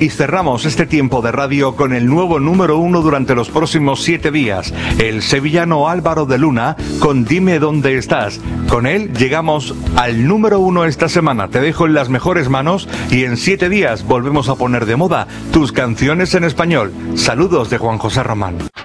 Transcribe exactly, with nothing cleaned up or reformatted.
Y cerramos este tiempo de radio con el nuevo número uno durante los próximos siete días, el sevillano Álvaro de Luna, con Dime dónde estás. Con él llegamos al número uno esta semana. Te dejo en las mejores manos y en siete días volvemos a poner de moda tus canciones en español. Saludos de Juan José Román.